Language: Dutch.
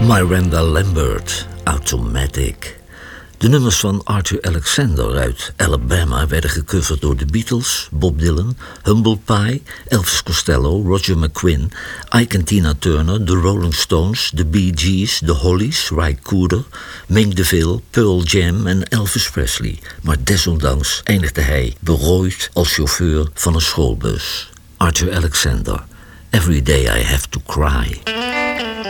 Miranda Lambert, Automatic. De nummers van Arthur Alexander uit Alabama werden gecoverd door de Beatles, Bob Dylan, Humble Pie, Elvis Costello, Roger McGuinn, Ike en Tina Turner, de Rolling Stones, de Bee Gees, de Hollies, Ry Cooder, Mink DeVille, Pearl Jam en Elvis Presley. Maar desondanks eindigde hij berooid als chauffeur van een schoolbus. Arthur Alexander, Every Day I Have to Cry.